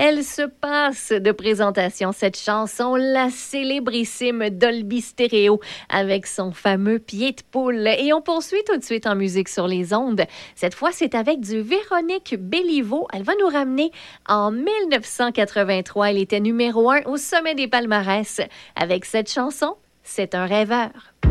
Elle se passe de présentation, cette chanson, la célébrissime Dolby Stereo, avec son fameux pied de poule. Et on poursuit tout de suite en musique sur les ondes. Cette fois, c'est avec du Véronique Béliveau. Elle va nous ramener en 1983. Elle était numéro 1 au sommet des palmarès avec cette chanson, C'est un rêveur.